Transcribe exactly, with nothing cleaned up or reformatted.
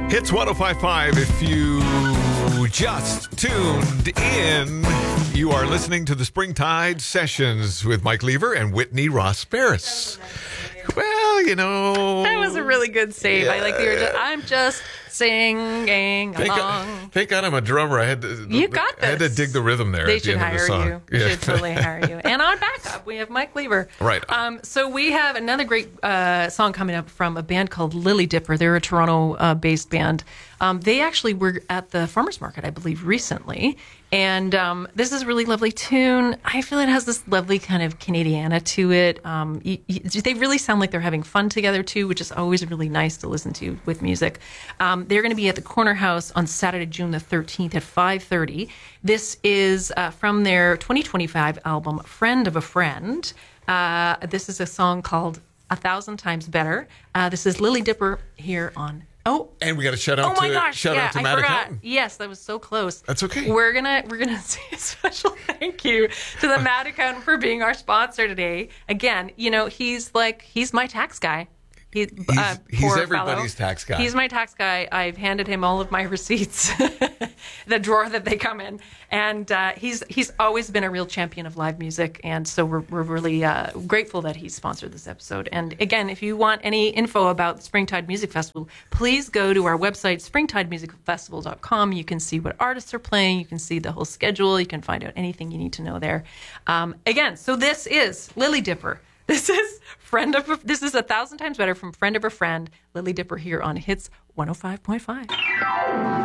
Hits one oh five point five. If you just tuned in, you are listening to the Springtide Sessions with Mike Lever and Whitney Ross Barris. Well, you know. That was a really good save. Yeah, I like the original. I'm just singing thank along. God, thank God I'm a drummer. I had to, you got this. I had to dig the rhythm there they at the end hire of the song. You. They yeah. should totally hire you. And on backup, we have Mike Lever. Right. Um, so we have another great uh, song coming up from a band called Lily Dipper. They're a Toronto-based uh, band. Um, they actually were at the Farmers Market, I believe, recently. And um, this is a really lovely tune. I feel it has this lovely kind of Canadiana to it. Um, you, you, they really sound like they're having fun together, too, which is always really nice to listen to with music. Um, they're going to be at the Corner House on Saturday, June the thirteenth at five thirty. This is uh, from their twenty twenty-five album, Friend of a Friend. Uh, this is a song called A Thousand Times Better. Uh, this is Lily Dipper here on Oh, and we got to shout out oh my to gosh, shout yeah, out to I Matt forgot. Accountant. Yes, that was so close. That's okay. We're gonna we're gonna say a special thank you to the Matt Accountant for being our sponsor today. Again, you know, he's like he's my tax guy. He, he's uh, he's everybody's fellow. tax guy. He's my tax guy. I've handed him all of my receipts, the drawer that they come in, and uh, he's he's always been a real champion of live music, and so we're we're really uh, grateful that he sponsored this episode. And again, if you want any info about the Springtide Music Festival, please go to our website, springtide music festival dot com. You can see what artists are playing. You can see the whole schedule. You can find out anything you need to know there. Um, again, so this is Lily Dipper. This is friend of a, this is a thousand times better from Friend of a Friend. Lily Dipper here on Hits one oh five point five.